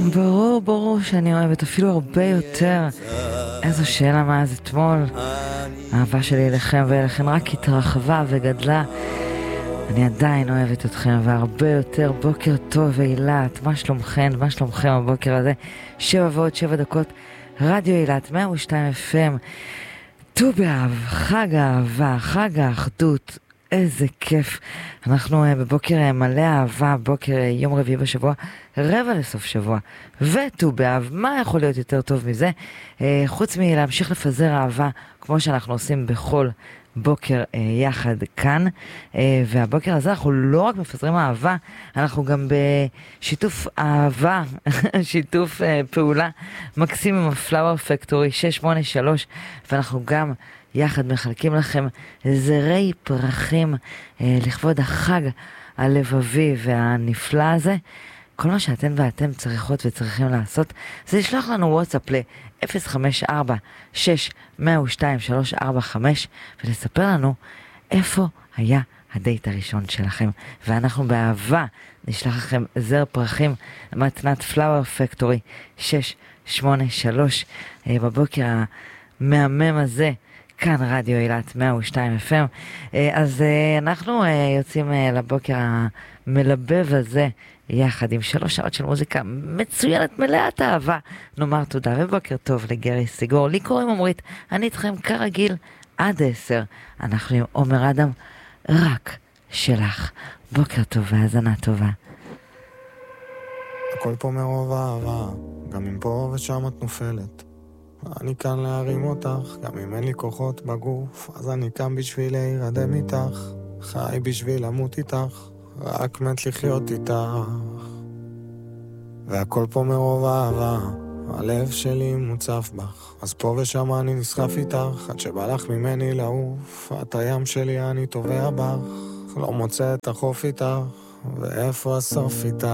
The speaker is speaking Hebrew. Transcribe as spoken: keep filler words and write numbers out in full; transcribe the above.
ברור, ברור שאני אוהבת אפילו הרבה יותר. איזו שאלה מאז אתמול. האהבה שלי אליכם ואליכם רק התרחבה וגדלה. אני עדיין אוהבת אתכם והרבה יותר. בוקר טוב אילת, מה שלומכם? מה שלומכם הבוקר הזה? שבע ועוד שבע דקות, רדיו אילת, מאה ושתיים אף אם. ט"ו באב, חג האהבה, חג האחדות. איזה כיף. אנחנו בבוקר מלא אהבה, בוקר יום רביעי בשבוע, רבע לסוף שבוע, וט"ו באב. מה יכול להיות יותר טוב מזה? חוץ מלהמשיך לפזר אהבה, כמו שאנחנו עושים בכל בוקר יחד כאן. והבוקר הזה אנחנו לא רק מפזרים אהבה, אנחנו גם בשיתוף אהבה, שיתוף פעולה מקסים עם הפלאואר פקטורי שש שמונה שלוש, ואנחנו גם יחד מחלקים לכם זרי פרחים אה, לכבוד החג הלבבי והנפלא הזה. כל מה שאתן ואתם צריכות וצריכים לעשות זה לשלוח לנו וואטסאפ ל-אפס חמש ארבע שש אפס שתיים שלוש ארבע חמש ולספר לנו איפה היה הדייט הראשון שלכם, ואנחנו באהבה נשלח לכם זר פרחים מתנת פלאואר פקטורי שש שמונה שלוש אה, בבוקר המהמם הזה כאן רדיו אילת מאה ושתיים אף אם. אז אנחנו יוצאים לבוקר המלבב הזה יחד עם שלוש שעות של מוזיקה מצוינת מלאת אהבה. נאמר תודה ובוקר טוב לגרי סיגור. לי קוראים עמרית, אני איתכם כרגיל עד עשר. אנחנו עם עומר אדם, רק שלך. בוקר טוב והאזנה טובה. הכל פה מרוב אהבה, גם אם פה ושם את נופלת. אני כאן להרים אותך, גם אם אין לי כוחות בגוף, אז אני כאן בשביל להירדם איתך, חי בשביל למות איתך, רק מת לחיות איתך. והכל פה מרוב אהבה, הלב שלי מוצף בך, אז פה ושם אני נסחף איתך, עד שבא לך ממני לעוף, את הים שלי אני טובע בך, לא מוצא את החוף איתך, ואיפה הסוף איתך.